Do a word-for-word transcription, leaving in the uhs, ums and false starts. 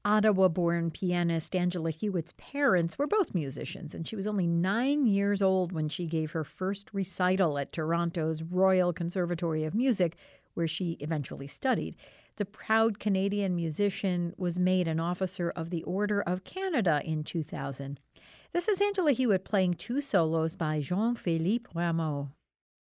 Ottawa born pianist Angela Hewitt's parents were both musicians, and she was only nine years old when she gave her first recital at Toronto's Royal Conservatory of Music, where she eventually studied. The proud Canadian musician was made an Officer of the Order of Canada in two thousand. This is Angela Hewitt playing two solos by Jean-Philippe Rameau.